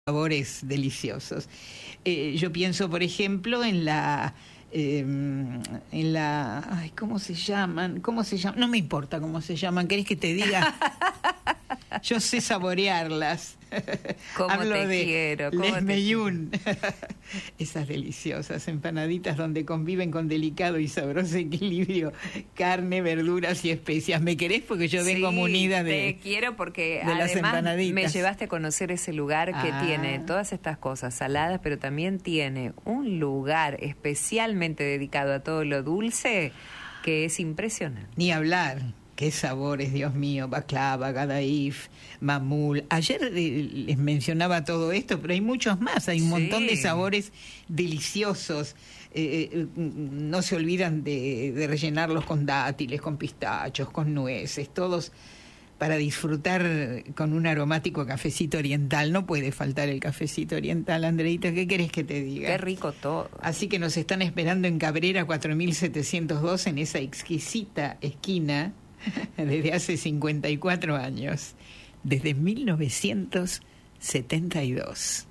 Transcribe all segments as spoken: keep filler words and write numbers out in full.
sabores deliciosos. Eh, yo pienso, por ejemplo, en la... Eh, en la... Ay, ¿cómo se llaman? ¿Cómo se llaman? No me importa cómo se llaman. ¿Querés que te diga? Yo sé saborearlas. ¿Cómo Hablo te de quiero? ¿Cómo les te meyún. Esas deliciosas empanaditas donde conviven con delicado y sabroso equilibrio carne, verduras y especias. ¿Me querés? Porque yo vengo Sí, munida de... te quiero porque de las además empanaditas. me llevaste a conocer ese lugar que Ah. tiene todas estas cosas saladas, pero también tiene un lugar especialmente dedicado a todo lo dulce que es impresionante. Ni hablar. Qué sabores, Dios mío, baklava, gadaif, mamul. Ayer eh, les mencionaba todo esto, pero hay muchos más. Hay un Sí. montón de sabores deliciosos. Eh, eh, no se olvidan de, de rellenarlos con dátiles, con pistachos, con nueces, todos para disfrutar con un aromático cafecito oriental. No puede faltar el cafecito oriental, Andreita. ¿Qué querés que te diga? Qué rico todo. Así que nos están esperando en Cabrera cuatro mil setecientos dos, en esa exquisita esquina, desde hace cincuenta y cuatro años, desde mil novecientos setenta y dos.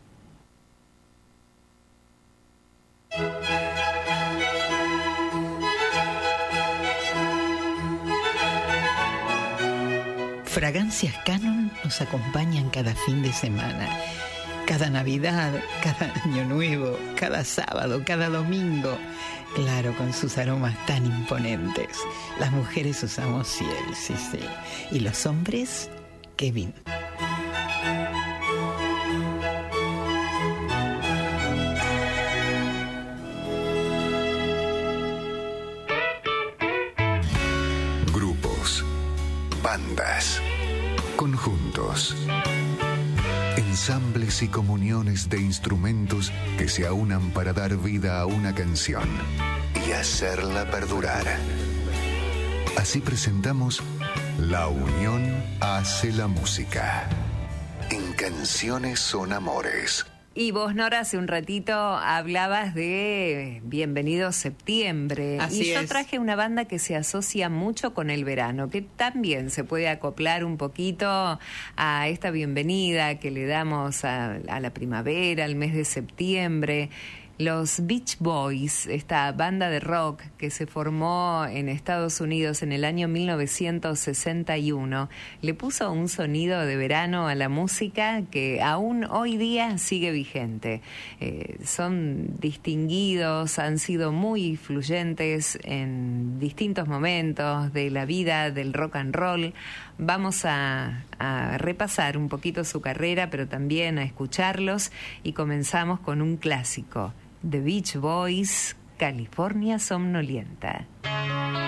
Fragancias Canon nos acompañan cada fin de semana, cada Navidad, cada Año Nuevo, cada sábado, cada domingo. Claro, con sus aromas tan imponentes. Las mujeres usamos Ciel, sí, sí. Y los hombres, Kevin. Grupos, bandas, conjuntos, ensambles y comuniones de instrumentos que se aunan para dar vida a una canción y hacerla perdurar. Así presentamos La Unión hace la música. En Canciones son Amores. Y vos, Nora, hace un ratito hablabas de Bienvenido Septiembre. Así y yo es. traje una banda que se asocia mucho con el verano, que también se puede acoplar un poquito a esta bienvenida que le damos a, a la primavera, al mes de septiembre. Los Beach Boys, esta banda de rock que se formó en Estados Unidos en el año mil novecientos sesenta y uno, le puso un sonido de verano a la música que aún hoy día sigue vigente. Eh, son distinguidos, han sido muy influyentes en distintos momentos de la vida del rock and roll. Vamos a, a repasar un poquito su carrera, pero también a escucharlos, y comenzamos con un clásico. The Beach Boys, California Somnolienta.